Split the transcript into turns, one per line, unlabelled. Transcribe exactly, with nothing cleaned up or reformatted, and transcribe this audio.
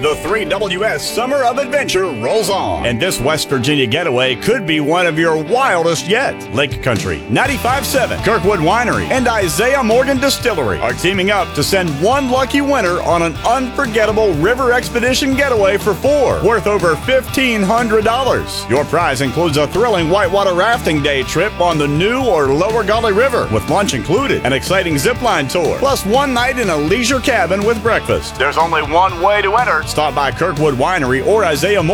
The three W S Summer of Adventure rolls on, and this West Virginia getaway could be one of your wildest yet. Lake Country, ninety-five point seven, Kirkwood Winery, and Isaiah Morgan Distillery are teaming up to send one lucky winner on an unforgettable river expedition getaway for four, worth over fifteen hundred dollars. Your prize includes a thrilling whitewater rafting day trip on the New or Lower Gauley River, with lunch included, an exciting zipline tour, plus one night in a leisure cabin with breakfast. There's only one way to enter. Stop by Kirkwood Winery or Isaiah Morgan